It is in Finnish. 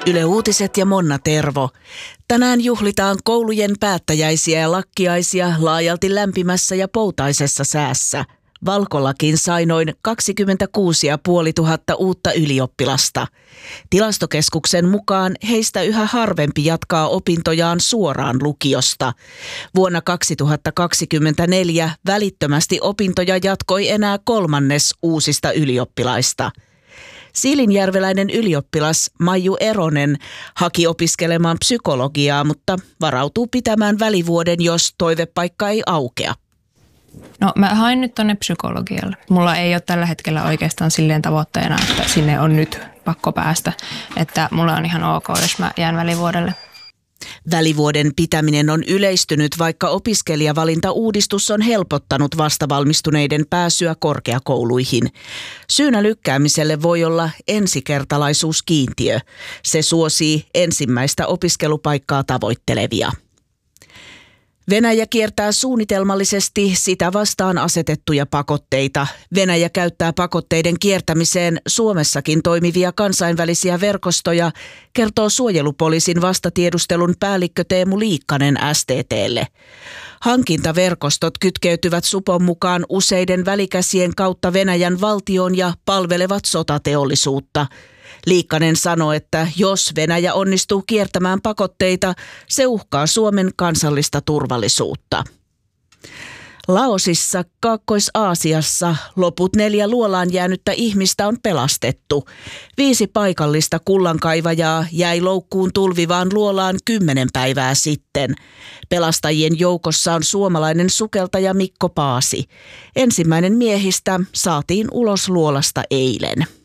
Yle Uutiset ja Monna Tervo. Tänään juhlitaan koulujen päättäjäisiä ja lakkiaisia laajalti lämpimässä ja poutaisessa säässä. Valkolakin sai noin 26 500 uutta ylioppilasta. Tilastokeskuksen mukaan heistä yhä harvempi jatkaa opintojaan suoraan lukiosta. Vuonna 2024 välittömästi opintoja jatkoi enää kolmannes uusista ylioppilaista. Siilinjärveläinen ylioppilas Maiju Eronen haki opiskelemaan psykologiaa, mutta varautuu pitämään välivuoden, jos toivepaikka ei aukea. No mä hain nyt tonne psykologialle. Mulla ei ole tällä hetkellä oikeastaan silleen tavoitteena, että sinne on nyt pakko päästä. Että mulla on ihan ok, jos mä jään välivuodelle. Välivuoden pitäminen on yleistynyt, vaikka opiskelijavalintauudistus on helpottanut vastavalmistuneiden pääsyä korkeakouluihin. Syynä lykkäämiselle voi olla ensikertalaisuuskiintiö. Se suosii ensimmäistä opiskelupaikkaa tavoittelevia. Venäjä kiertää suunnitelmallisesti sitä vastaan asetettuja pakotteita. Venäjä käyttää pakotteiden kiertämiseen Suomessakin toimivia kansainvälisiä verkostoja, kertoo suojelupoliisin vastatiedustelun päällikkö Teemu Liikkanen STT:lle. Hankintaverkostot kytkeytyvät supon mukaan useiden välikäsien kautta Venäjän valtioon ja palvelevat sotateollisuutta. Liikkanen sanoi, että jos Venäjä onnistuu kiertämään pakotteita, se uhkaa Suomen kansallista turvallisuutta. Laosissa, Kaakkois-Aasiassa, loput 4 luolaan jäänyttä ihmistä on pelastettu. 5 paikallista kullankaivajaa jäi loukkuun tulvivaan luolaan 10 päivää sitten. Pelastajien joukossa on suomalainen sukeltaja Mikko Paasi. Ensimmäinen miehistä saatiin ulos luolasta eilen.